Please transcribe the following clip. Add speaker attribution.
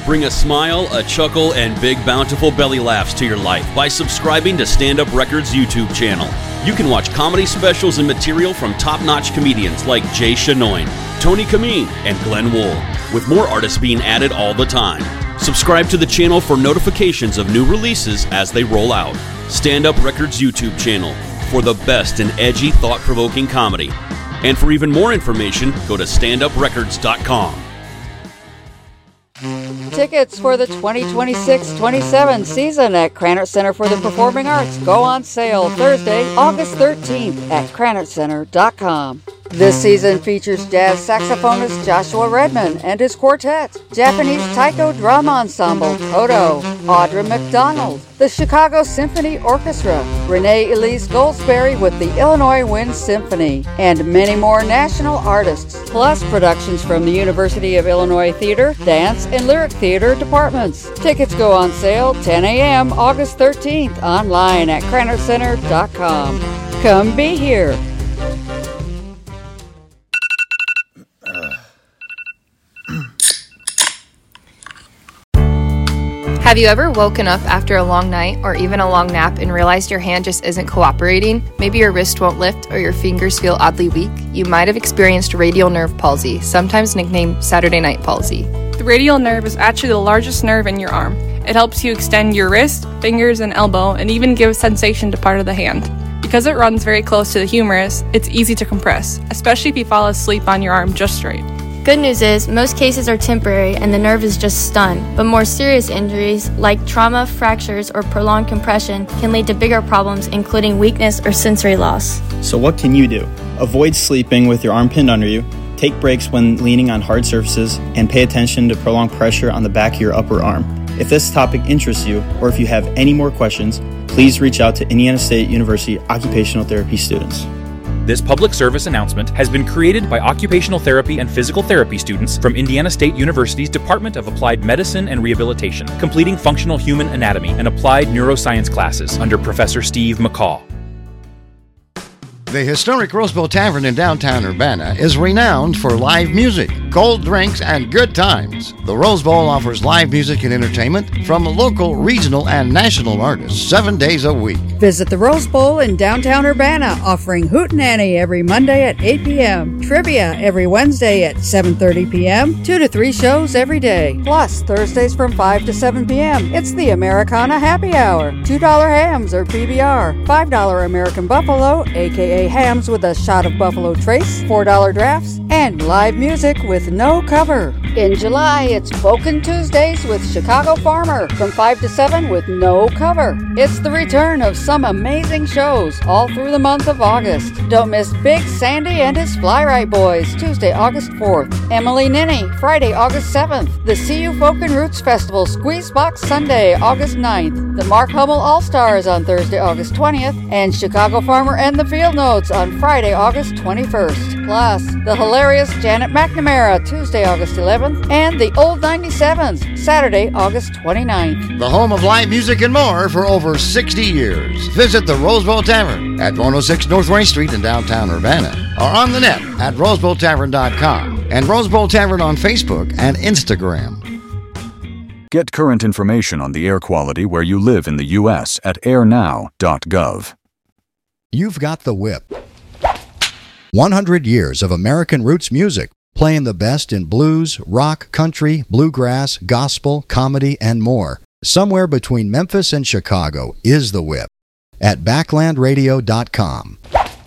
Speaker 1: Bring a smile, a chuckle, and big bountiful belly laughs to your life by subscribing to Stand Up Records YouTube channel. You can watch comedy specials and material from top-notch comedians like Jay Shanoin, Tony Kameen, and Glenn Wool, with more artists being added all the time. Subscribe to the channel for notifications of new releases as they roll out. Stand Up Records YouTube channel for the best in edgy, thought-provoking comedy. And for even more information, go to standuprecords.com.
Speaker 2: Tickets for the 2026-27 season at Krannert Center for the Performing Arts go on sale Thursday, August 13th at KrannertCenter.com. This season features jazz saxophonist Joshua Redman and his quartet, Japanese taiko drum ensemble Kodo, Audra McDonald, the Chicago Symphony Orchestra, Renee Elise Goldsberry with the Illinois Wind Symphony, and many more national artists, plus productions from the University of Illinois Theater, Dance, and Lyric Theater departments. Tickets go on sale 10 a.m. August 13th online at KrannertCenter.com. Come be here.
Speaker 3: Have you ever woken up after a long night or even a long nap and realized your hand just isn't cooperating? Maybe your wrist won't lift or your fingers feel oddly weak? You might have experienced radial nerve palsy, sometimes nicknamed Saturday night palsy.
Speaker 4: The radial nerve is actually the largest nerve in your arm. It helps you extend your wrist, fingers, and elbow, and even give sensation to part of the hand. Because it runs very close to the humerus, it's easy to compress, especially if you fall asleep on your arm just right.
Speaker 5: Good news is, most cases are temporary and the nerve is just stunned, but more serious injuries, like trauma, fractures, or prolonged compression, can lead to bigger problems, including weakness or sensory loss.
Speaker 6: So what can you do? Avoid sleeping with your arm pinned under you, take breaks when leaning on hard surfaces, and pay attention to prolonged pressure on the back of your upper arm. If this topic interests you, or if you have any more questions, please reach out to Indiana State University occupational therapy students.
Speaker 7: This public service announcement has been created by occupational therapy and physical therapy students from Indiana State University's Department of Applied Medicine and Rehabilitation, completing functional human anatomy and applied neuroscience classes under Professor Steve McCaw.
Speaker 8: The historic Rose Bowl Tavern in downtown Urbana is renowned for live music, cold drinks, and good times. The Rose Bowl offers live music and entertainment from local, regional, and national artists 7 days a week.
Speaker 2: Visit the Rose Bowl in downtown Urbana, offering Hootenanny every Monday at 8 p.m., trivia every Wednesday at 7:30 p.m., 2 to 3 shows every day. Plus, Thursdays from 5 to 7 p.m., it's the Americana Happy Hour. $2 hams or PBR, $5 American Buffalo, a.k.a. hams with a shot of Buffalo Trace, $4 drafts, and live music with no cover. In July, it's Spoken Tuesdays with Chicago Farmer from 5 to 7 with no cover. It's the return of some amazing shows all through the month of August. Don't miss Big Sandy and his Fly Right Boys, Tuesday, August 4th. Emily Ninny, Friday, August 7th. The CU Folk and Roots Festival, Squeeze Box, Sunday, August 9th. The Mark Hummel All-Stars on Thursday, August 20th. And Chicago Farmer and the Field Notes on Friday, August 21st. Plus, the hilarious Janet McNamara, Tuesday, August 11th. And the Old 97s, Saturday, August 29th.
Speaker 8: The home of live music and more for over 60 years. Visit the Rose Bowl Tavern at 106 North Rain Street in downtown Urbana, or on the net at rosebowltavern.com and Rose Bowl Tavern on Facebook and Instagram.
Speaker 9: Get current information on the air quality where you live in the U.S. at airnow.gov.
Speaker 10: You've got the whip. 100 years of American roots music, playing the best in blues, rock, country, bluegrass, gospel, comedy, and more. Somewhere between Memphis and Chicago is the whip at backlandradio.com.